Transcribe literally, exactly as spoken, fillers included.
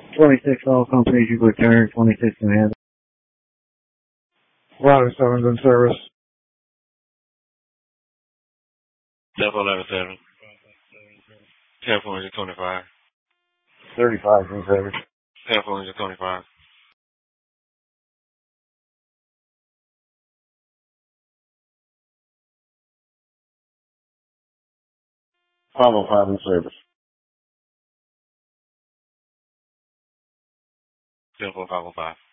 twenty-six, all companies you return, twenty-six in hand. Router seven's in service. Level eleven seven. Telephone is twenty-five. thirty-five in service. Telephone is twenty-five. five oh five in service. Telephone five oh five.